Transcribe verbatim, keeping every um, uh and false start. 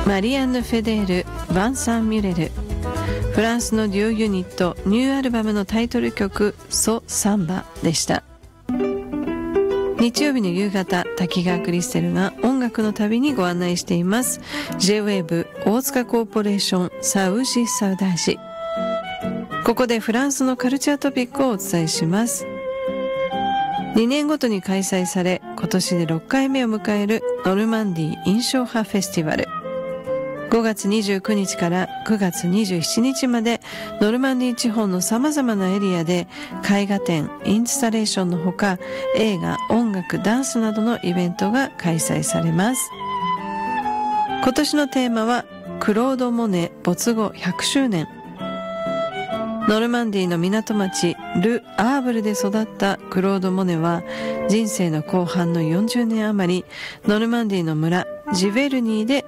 マリアンヌ・フェデール・ヴァンサン・ミュレル。フランスのデュオユニットニューアルバムのタイトル曲ソ・サンバでした。日曜日の夕方、滝川クリステルが音楽の旅にご案内しています。 J-ウェーブ 大塚コーポレーションサウジ・サウダージ。ここでフランスのカルチャートピックをお伝えします。にねんごとに開催され、今年でろっかいめを迎えるノルマンディー印象派フェスティバル。ごがつにじゅうくにちからくがつにじゅうしちにちまでノルマンディー地方の様々なエリアで絵画展、インスタレーションのほか、映画、音楽、ダンスなどのイベントが開催されます。今年のテーマはクロード・モネ没後ひゃくしゅうねん。ノルマンディーの港町ル・アーブルで育ったクロード・モネは人生の後半のよんじゅうねん余りノルマンディーの村ジヴェルニーで